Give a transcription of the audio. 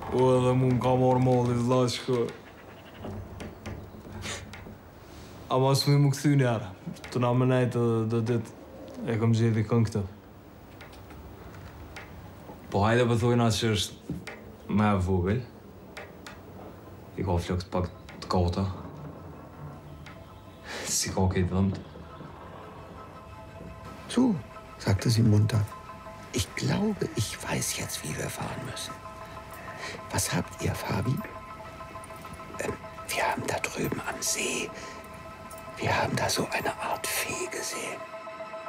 Ora, nunca normal is lasco. Mas mesmo que se unir, tu não me neta de é como dizer de canto. Por aí da pessoa nasces mais vogel. Ich hoffe, ich habe die Karte. Sie geht in die Wand. So, sagte sie munter. Ich glaube, ich weiß jetzt, wie wir fahren müssen. Was habt ihr, Fabi? Wir haben da drüben am See, wir haben da so eine Art Fee gesehen.